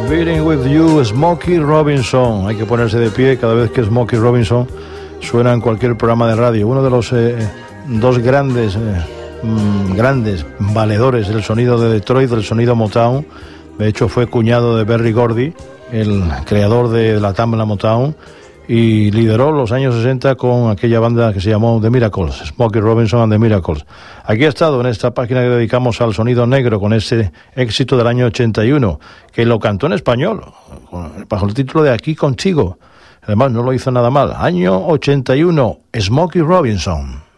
Beating With You, Smokey Robinson. Hay que ponerse de pie cada vez que Smokey Robinson suena en cualquier programa de radio. Uno de los dos grandes valedores del sonido de Detroit, del sonido Motown. De hecho fue cuñado de Berry Gordy, el creador de la tabla Motown, y lideró los años 60 con aquella banda que se llamó The Miracles, Smokey Robinson and The Miracles. Aquí ha estado en esta página que dedicamos al sonido negro con ese éxito del año 81, que lo cantó en español, bajo el título de Aquí Contigo. Además no lo hizo nada mal. Año 81, Smokey Robinson.